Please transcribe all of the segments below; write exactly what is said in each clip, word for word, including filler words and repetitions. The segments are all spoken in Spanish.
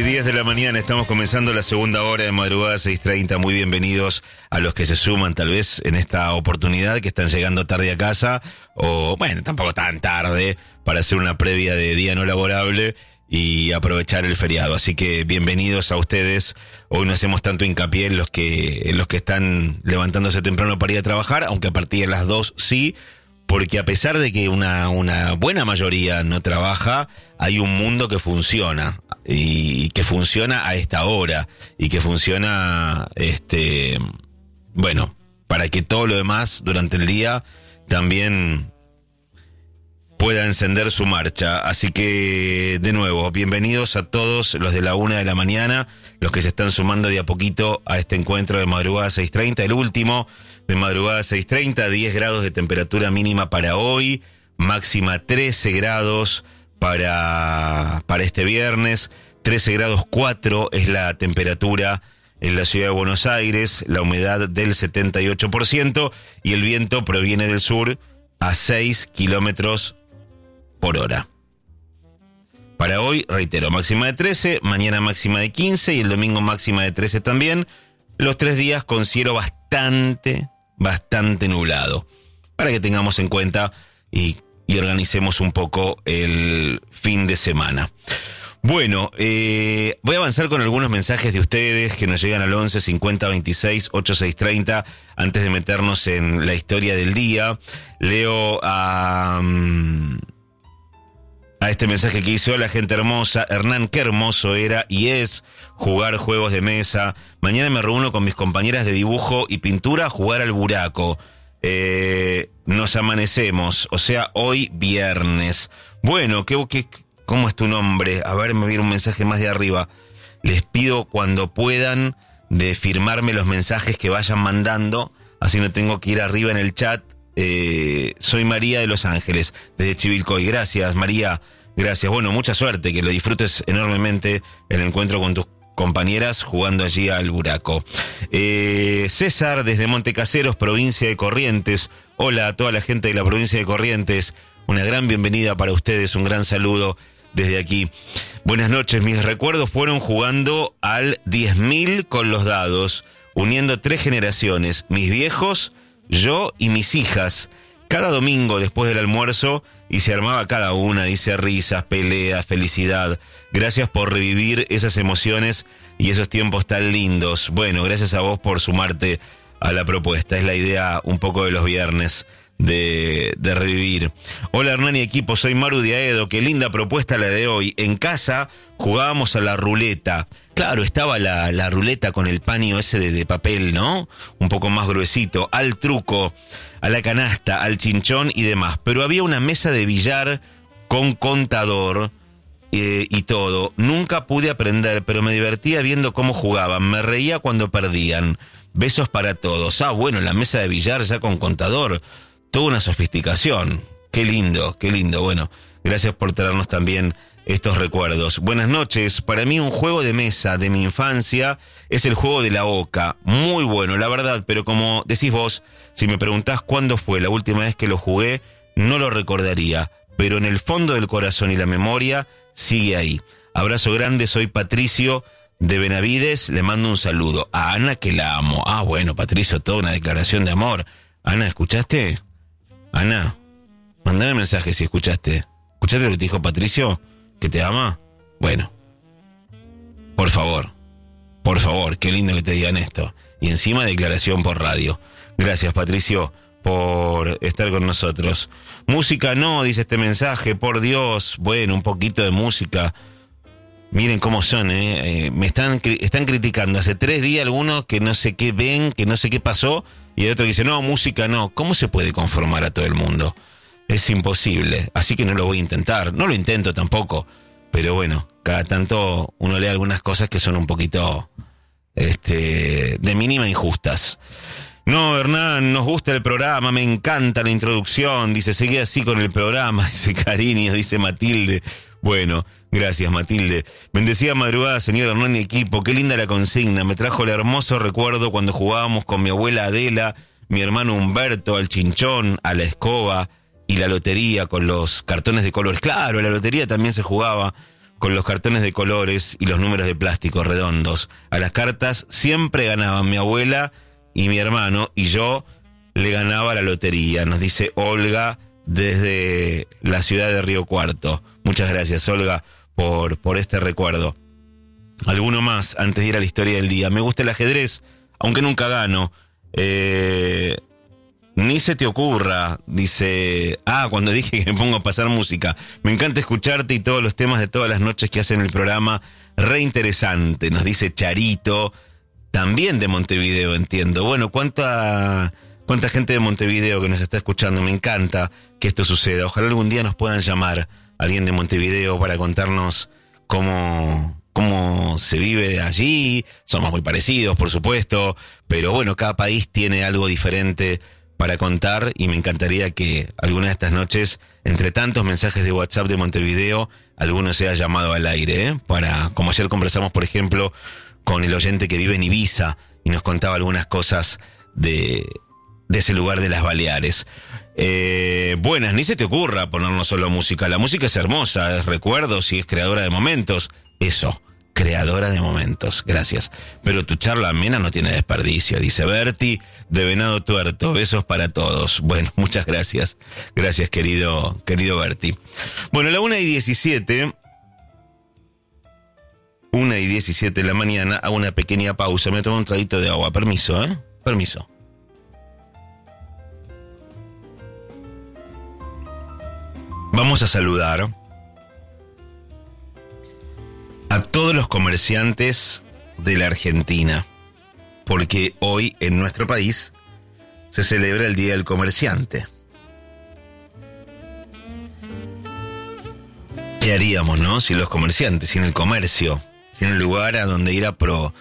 diez de la mañana, estamos comenzando la segunda hora de Madrugada seis treinta. Muy bienvenidos a los que se suman tal vez en esta oportunidad, que están llegando tarde a casa, o bueno, tampoco tan tarde, para hacer una previa de día no laborable y aprovechar el feriado. Así que bienvenidos a ustedes. Hoy no hacemos tanto hincapié en los que, en los que están levantándose temprano para ir a trabajar, aunque a partir de las dos sí, porque a pesar de que una, una buena mayoría no trabaja, hay un mundo que funciona, y que funciona a esta hora, y que funciona, este, bueno, para que todo lo demás durante el día también pueda encender su marcha. Así que, de nuevo, bienvenidos a todos los de la una de la mañana, los que se están sumando de a poquito a este encuentro de Madrugada seis treinta, el último de Madrugada seis treinta, diez grados de temperatura mínima para hoy, máxima trece grados para, para este viernes, trece grados cuatro es la temperatura en la ciudad de Buenos Aires, la humedad del setenta y ocho por ciento y el viento proviene del sur a seis kilómetros por hora. Para hoy, reitero, máxima de trece, mañana máxima de quince y el domingo máxima de trece también. Los tres días con cielo bastante, bastante nublado, para que tengamos en cuenta y, y organicemos un poco el fin de semana. Bueno, eh, voy a avanzar con algunos mensajes de ustedes que nos llegan al once cincuenta veintiséis ochenta y seis treinta antes de meternos en la historia del día. Leo a... Um, A este mensaje que hizo: hola gente hermosa, Hernán, qué hermoso era y es jugar juegos de mesa. Mañana me reúno con mis compañeras de dibujo y pintura a jugar al buraco. Eh, nos amanecemos, o sea, hoy viernes. Bueno, ¿qué, qué, ¿cómo es tu nombre? A ver, me viene un mensaje más de arriba. Les pido cuando puedan de firmarme los mensajes que vayan mandando, así no tengo que ir arriba en el chat. Eh, soy María de Los Ángeles, desde Chivilcoy. Gracias, María, gracias. Bueno, mucha suerte, que lo disfrutes enormemente el encuentro con tus compañeras jugando allí al buraco. Eh, César, desde Montecaseros, provincia de Corrientes. Hola a toda la gente de la provincia de Corrientes. Una gran bienvenida para ustedes, un gran saludo desde aquí. Buenas noches, mis recuerdos fueron jugando al diez mil con los dados, uniendo tres generaciones, mis viejos, yo y mis hijas, cada domingo después del almuerzo, y se armaba cada una, dice, risas, peleas, felicidad. Gracias por revivir esas emociones y esos tiempos tan lindos. Bueno, gracias a vos por sumarte a la propuesta. Es la idea un poco de los viernes, de, de revivir. Hola Hernán y equipo, soy Maru de Aedo. Qué linda propuesta la de hoy. En casa jugábamos a la ruleta. Claro, estaba la, la ruleta con el paño ese de, de papel, ¿no? Un poco más gruesito. Al truco, a la canasta, al chinchón y demás. Pero había una mesa de billar con contador eh, y todo. Nunca pude aprender, pero me divertía viendo cómo jugaban. Me reía cuando perdían. Besos para todos. Ah, bueno, la mesa de billar ya con contador. Toda una sofisticación. Qué lindo, qué lindo. Bueno, gracias por traernos también estos recuerdos. Buenas noches. Para mí un juego de mesa de mi infancia es el juego de la oca. Muy bueno, la verdad, pero como decís vos, si me preguntás cuándo fue la última vez que lo jugué, no lo recordaría, pero en el fondo del corazón y la memoria sigue ahí. Abrazo grande, soy Patricio de Benavides, le mando un saludo. A Ana, que la amo. Ah, bueno, Patricio, toda una declaración de amor. Ana, ¿escuchaste? Ana, mandame un mensaje si escuchaste. ¿Escuchaste lo que te dijo Patricio? ¿Que te ama? Bueno, por favor, por favor, qué lindo que te digan esto. Y encima declaración por radio. Gracias, Patricio, por estar con nosotros. Música no, dice este mensaje, por Dios. Bueno, un poquito de música. Miren cómo son, ¿eh? eh me están, están criticando. Hace tres días algunos que no sé qué ven, que no sé qué pasó, y el otro que dice, no, música no. ¿Cómo se puede conformar a todo el mundo? Es imposible, así que no lo voy a intentar. No lo intento tampoco, pero bueno, cada tanto uno lee algunas cosas que son un poquito este, de mínima injustas. No, Hernán, nos gusta el programa, me encanta la introducción. Dice, seguí así con el programa, dice cariño, dice Matilde. Bueno, gracias Matilde. Bendecida madrugada, señor Hernán y equipo. Qué linda la consigna. Me trajo el hermoso recuerdo cuando jugábamos con mi abuela Adela, mi hermano Humberto, al chinchón, a la escoba y la lotería con los cartones de colores. Claro, la lotería también se jugaba. con los cartones de colores y los números de plástico redondos. A las cartas siempre ganaban mi abuela y mi hermano, y yo le ganaba la lotería, nos dice Olga desde la ciudad de Río Cuarto. Muchas gracias, Olga, por, por este recuerdo. Alguno más, antes de ir a la historia del día. Me gusta el ajedrez, aunque nunca gano. Eh, ni se te ocurra, dice... Ah, cuando dije que me pongo a pasar música. Me encanta escucharte y todos los temas de todas las noches que hacen el programa. Re interesante, nos dice Charito. También de Montevideo, entiendo. Bueno, ¿cuánta, cuánta gente de Montevideo que nos está escuchando? Me encanta que esto suceda. Ojalá algún día nos puedan llamar alguien de Montevideo para contarnos cómo... cómo se vive allí. Somos muy parecidos, por supuesto, pero bueno, cada país tiene algo diferente para contar y me encantaría que alguna de estas noches, entre tantos mensajes de WhatsApp de Montevideo, alguno sea llamado al aire, ¿eh? Para, como ayer conversamos, por ejemplo, con el oyente que vive en Ibiza y nos contaba algunas cosas de, de ese lugar de las Baleares. Eh, buenas, ni se te ocurra ponernos solo música. La música es hermosa, es recuerdos y es creadora de momentos. Eso, creadora de momentos, gracias. Pero tu charla amena no tiene desperdicio, dice Berti de Venado Tuerto. Besos para todos. Bueno, muchas gracias. Gracias, querido, querido Berti. Bueno, la una y diecisiete, una y diecisiete de la mañana, hago una pequeña pausa. Me tomo un traguito de agua. Permiso, ¿eh? Permiso. Vamos a saludar a todos los comerciantes de la Argentina, porque hoy en nuestro país se celebra el Día del Comerciante. ¿Qué haríamos, no? Sin los comerciantes, sin el comercio, sin el lugar a donde ir a pro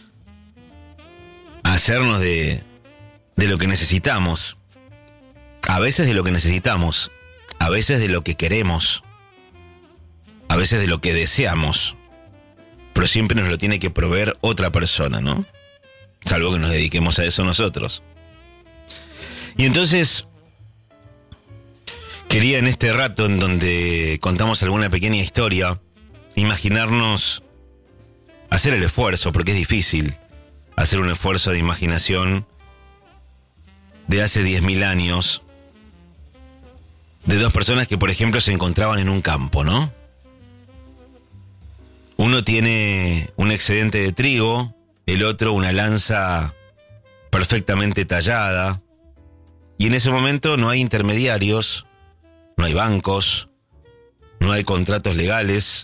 a hacernos de, de lo que necesitamos. A veces de lo que necesitamos, a veces de lo que queremos, a veces de lo que deseamos. Pero siempre nos lo tiene que proveer otra persona, ¿no? Salvo que nos dediquemos a eso nosotros. Y entonces, quería en este rato en donde contamos alguna pequeña historia, imaginarnos, hacer el esfuerzo, porque es difícil hacer un esfuerzo de imaginación de hace diez mil años, de dos personas que, por ejemplo, se encontraban en un campo, ¿no? Uno tiene un excedente de trigo, el otro una lanza perfectamente tallada, y en ese momento no hay intermediarios, no hay bancos, no hay contratos legales,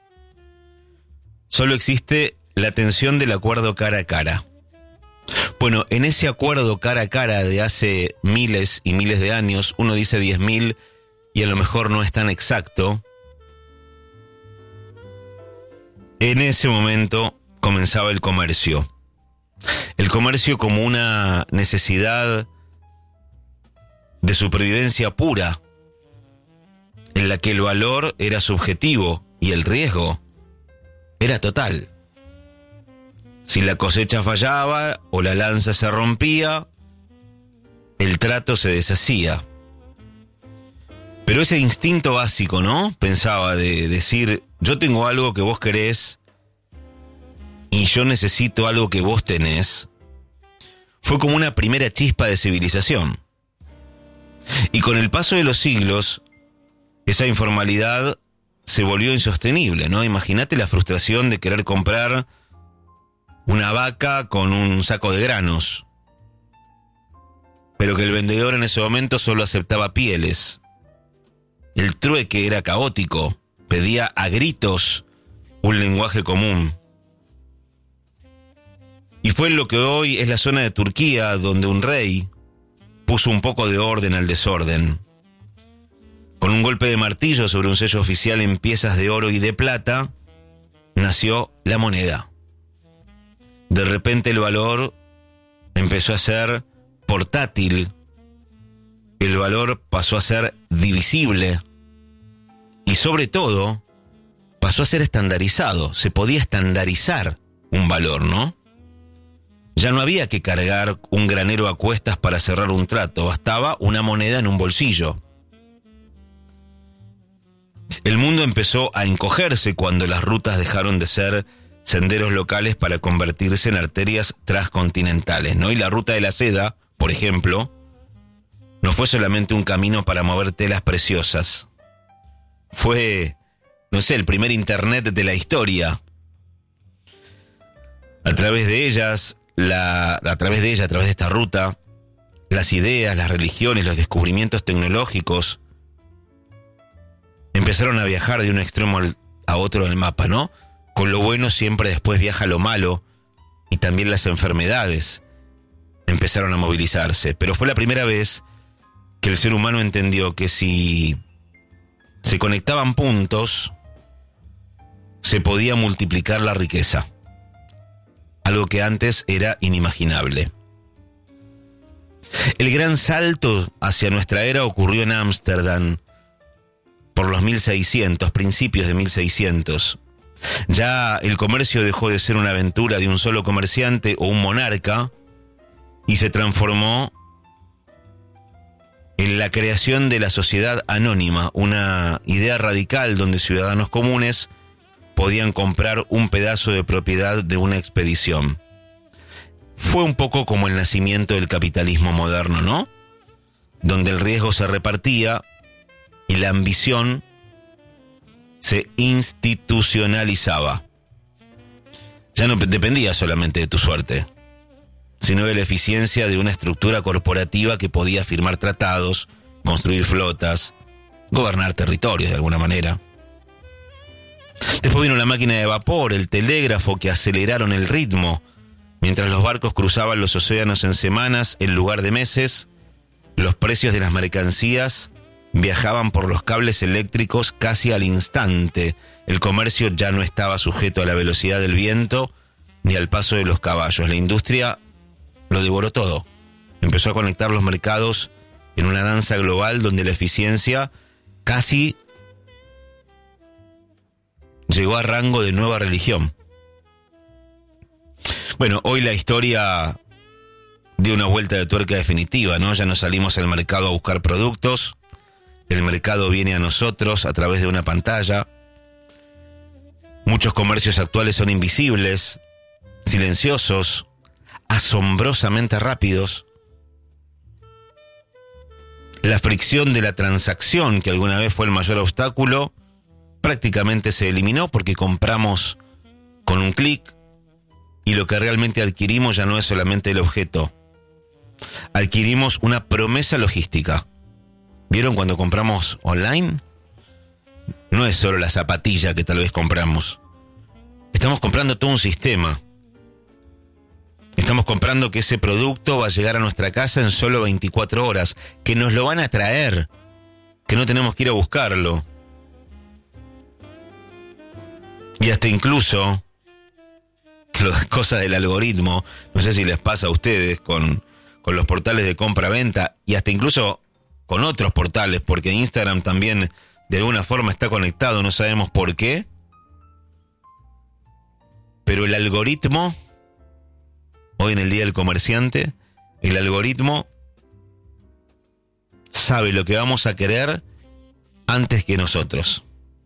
solo existe la tensión del acuerdo cara a cara. Bueno, en ese acuerdo cara a cara de hace miles y miles de años, uno dice diez mil y a lo mejor no es tan exacto. En ese momento comenzaba el comercio. El comercio como una necesidad de supervivencia pura, en la que el valor era subjetivo y el riesgo era total. Si la cosecha fallaba o la lanza se rompía, el trato se deshacía. Pero ese instinto básico, ¿no? Pensaba de decir, yo tengo algo que vos querés y yo necesito algo que vos tenés, fue como una primera chispa de civilización. Y con el paso de los siglos, esa informalidad se volvió insostenible, ¿no? Imagínate la frustración de querer comprar una vaca con un saco de granos, pero que el vendedor en ese momento solo aceptaba pieles. El trueque era caótico, pedía a gritos un lenguaje común. Y fue en lo que hoy es la zona de Turquía, donde un rey puso un poco de orden al desorden. Con un golpe de martillo sobre un sello oficial en piezas de oro y de plata, nació la moneda. De repente el valor empezó a ser portátil, el valor pasó a ser divisible y sobre todo pasó a ser estandarizado. Se podía estandarizar un valor, ¿no? Ya no había que cargar un granero a cuestas para cerrar un trato, bastaba una moneda en un bolsillo. El mundo empezó a encogerse cuando las rutas dejaron de ser senderos locales para convertirse en arterias transcontinentales, ¿no? Y la ruta de la seda, por ejemplo, no fue solamente un camino para mover telas preciosas. Fue, no sé, el primer internet de la historia. A través de ellas, la, a través de ella, a través de esta ruta, las ideas, las religiones, los descubrimientos tecnológicos empezaron a viajar de un extremo al, a otro del mapa, ¿no? Con lo bueno siempre después viaja lo malo, y también las enfermedades empezaron a movilizarse. Pero fue la primera vez que el ser humano entendió que si se conectaban puntos, se podía multiplicar la riqueza. Algo que antes era inimaginable. El gran salto hacia nuestra era ocurrió en Ámsterdam por los mil seiscientos, principios de mil seiscientos. Ya el comercio dejó de ser una aventura de un solo comerciante o un monarca y se transformó en la creación de la sociedad anónima, una idea radical donde ciudadanos comunes podían comprar un pedazo de propiedad de una expedición. Fue un poco como el nacimiento del capitalismo moderno, ¿no? Donde el riesgo se repartía y la ambición se institucionalizaba. Ya no dependía solamente de tu suerte, sino de la eficiencia de una estructura corporativa que podía firmar tratados, construir flotas, gobernar territorios de alguna manera. Después vino la máquina de vapor, el telégrafo, que aceleraron el ritmo. Mientras los barcos cruzaban los océanos en semanas en lugar de meses, los precios de las mercancías viajaban por los cables eléctricos casi al instante. El comercio ya no estaba sujeto a la velocidad del viento ni al paso de los caballos. La industria lo devoró todo. Empezó a conectar los mercados en una danza global donde la eficiencia casi llegó a rango de nueva religión. Bueno, hoy la historia dio una vuelta de tuerca definitiva, ¿no? Ya no salimos al mercado a buscar productos. El mercado viene a nosotros a través de una pantalla. Muchos comercios actuales son invisibles, silenciosos, asombrosamente rápidos. La fricción de la transacción, que alguna vez fue el mayor obstáculo, prácticamente se eliminó porque compramos con un clic y lo que realmente adquirimos ya no es solamente el objeto. Adquirimos una promesa logística. ¿Vieron cuando compramos online? No es solo la zapatilla que tal vez compramos. Estamos comprando todo un sistema. Estamos comprando que ese producto va a llegar a nuestra casa en solo veinticuatro horas, que nos lo van a traer, que no tenemos que ir a buscarlo. Y hasta incluso, cosas del algoritmo, no sé si les pasa a ustedes con, con los portales de compra-venta y hasta incluso con otros portales, porque Instagram también de alguna forma está conectado, no sabemos por qué. Pero el algoritmo, hoy en el Día del Comerciante, el algoritmo sabe lo que vamos a querer antes que nosotros.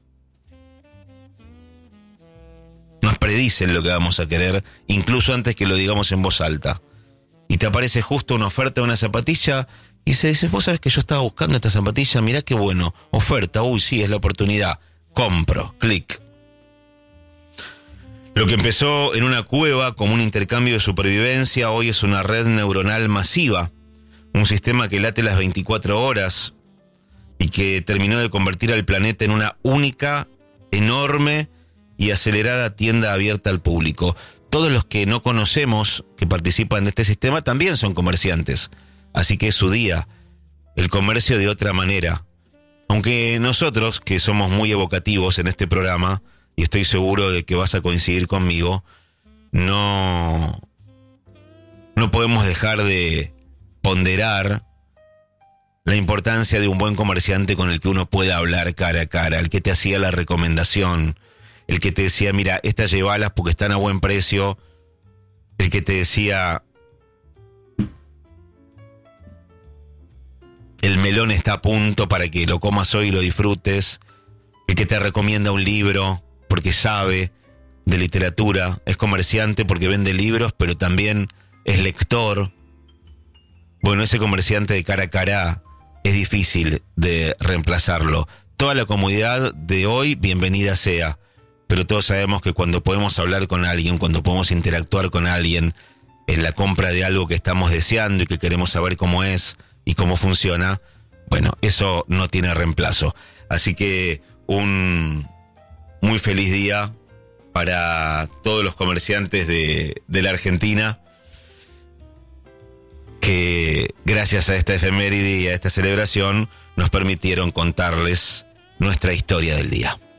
Nos predicen lo que vamos a querer, incluso antes que lo digamos en voz alta. Y te aparece justo una oferta de una zapatilla y se dice, vos sabés que yo estaba buscando esta zapatilla, mirá qué bueno, oferta, uy, sí, es la oportunidad, compro, clic. Lo que empezó en una cueva como un intercambio de supervivencia, hoy es una red neuronal masiva, un sistema que late las veinticuatro horas y que terminó de convertir al planeta en una única, enorme y acelerada tienda abierta al público. Todos los que no conocemos, que participan de este sistema, también son comerciantes. Así que es su día, el comercio de otra manera. Aunque nosotros, que somos muy evocativos en este programa, y estoy seguro de que vas a coincidir conmigo, no, no podemos dejar de ponderar la importancia de un buen comerciante con el que uno pueda hablar cara a cara, el que te hacía la recomendación, el que te decía, mira, estas llévalas porque están a buen precio, el que te decía, el melón está a punto para que lo comas hoy y lo disfrutes, el que te recomienda un libro porque sabe de literatura, es comerciante porque vende libros, pero también es lector. Bueno, ese comerciante de cara a cara es difícil de reemplazarlo. Toda la comodidad de hoy, bienvenida sea, pero todos sabemos que cuando podemos hablar con alguien, cuando podemos interactuar con alguien en la compra de algo que estamos deseando y que queremos saber cómo es y cómo funciona, bueno, eso no tiene reemplazo. Así que un muy feliz día para todos los comerciantes de, de la Argentina, que gracias a esta efeméride y a esta celebración nos permitieron contarles nuestra historia del día.